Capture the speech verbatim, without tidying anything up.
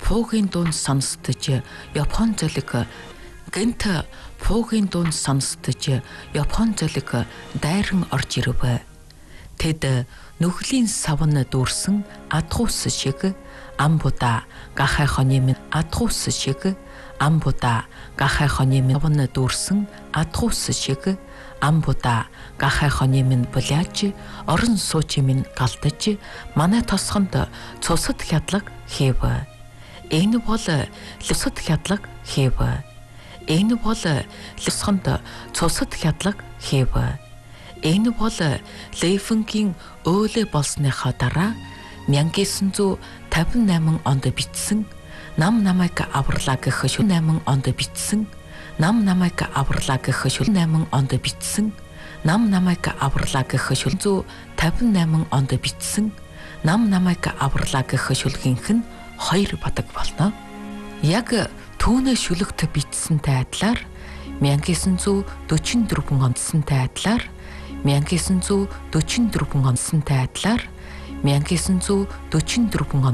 пуугийн дунд сонсдож Япон золиг гэнт пуугийн дунд сонсдож Япон золиг дайран орж ирэв. Тэд нүхлийн савн дүүрсэн адхуус шиг амбуда гахай хоны минь адхуус шиг амбуда гахай хоны минь савн дүүрсэн адхуус шиг амбуда гахай хоны минь булаач орон сууч минь галтаж манай тосгонд цусад хядлаг хийв. Энэ бол лусад хядлаг хийв. Энэ бол лусгонд цусад хядлаг хийв. Энэ бол Лейфенгийн өөлө болсныхаа дараа 천구백오십팔 онд бичсэн нам намайг авралаа гэх шүнэмэн онд бичсэн нам намайг авралаа гэх шүнэмэн онд бичсэн нам намайг авралаа гэх 천구백오십팔 онд бичсэн нам намайг авралаа гэх шүлгийнх нь хоёр бадаг болно. Яг түүнээ шүлэгт бичсэнтэй адилаар 천구백사십사 ондсантай адилаар 천구백사십사 ондсантай адилаар 천구백사십사 онд